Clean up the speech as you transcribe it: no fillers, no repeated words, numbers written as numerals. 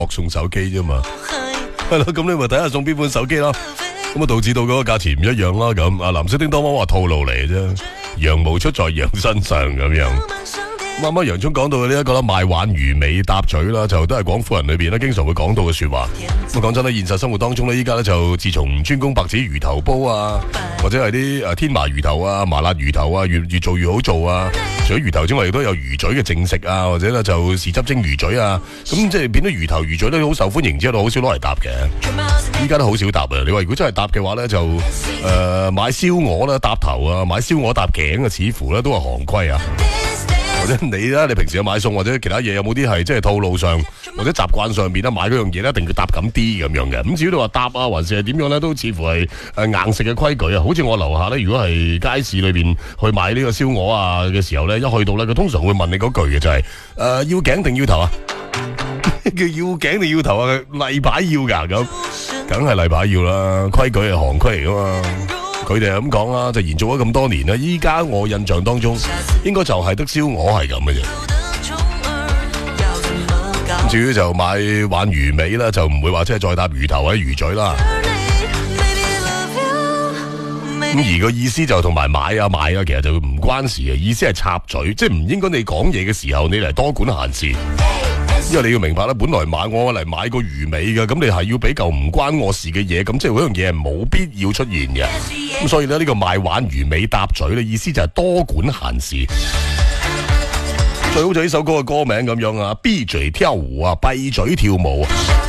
送手機啫嘛，係咯，咁你咪睇下送邊款手機咯。咁啊導致到嗰個價錢唔一樣啦。咁啊藍色叮當媽話套路嚟啫，羊毛出在羊身上咁樣。啱啱楊聰講到嘅呢一個啦，賣鯇魚尾搭嘴啦，就都係廣府人裏邊咧經常會講到嘅說話。咁講真咧，現實生活當中咧，依家咧就自從專攻白紙魚頭煲啊，或者係啲天麻魚頭啊、麻辣魚頭啊，越做越好做啊。除咗魚頭之外，亦都有魚嘴嘅正食啊，或者咧就豉汁蒸魚嘴啊。咁即係變咗魚頭魚嘴都好受歡迎，之後好少攞嚟搭嘅。依家都好少搭啊！你話如果真係搭嘅話咧，就買燒鵝啦搭頭啊，買燒鵝搭頸啊，似乎咧都係行規啊。或者你啦，你平時有買餸或者其他嘢，有冇啲係即係套路上或者習慣上邊咧買嗰樣嘢咧，一定要搭緊啲咁樣嘅。咁至於你話搭啊，還是係點樣咧，都似乎係硬食嘅規矩啊。好似我樓下咧，如果係街市裏邊去買呢個燒鵝啊嘅時候咧，一去到咧，佢通常會問你嗰句嘅就係要頸定要頭啊？叫要頸定要頭啊？例牌要㗎咁，梗係例牌要啦，規矩係行規嚟㗎嘛。佢哋係咁講啦，就延續咗咁多年啦。依家我印象當中，應該就係得燒鵝係咁嘅啫。至於就買鯇魚尾啦，就唔會話即係再搭魚頭或者魚嘴啦。咁而個意思就同埋買啊賣啊，其實就唔關事嘅。意思係插嘴，即係唔應該你講嘢嘅時候，你嚟多管閒事。因為你要明白啦，本來我嚟買個魚尾嘅，咁你係要俾嚿唔關我事嘅嘢，咁即係嗰樣嘢係冇必要出現嘅。咁所以咧，呢個賣鯇魚尾搭嘴咧，意思就係多管閒事。最好就呢首歌嘅歌名咁樣啊，閉嘴跳舞啊，閉嘴跳舞啊。